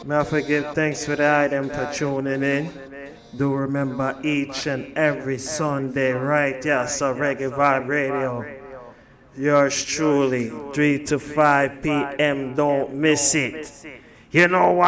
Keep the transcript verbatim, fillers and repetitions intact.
May I forgive thanks for the item for tuning in. Do remember each and every Sunday, right? Yeah, so Reggae Vibe Radio. Yours truly, three to five p m. Don't miss it. You know what?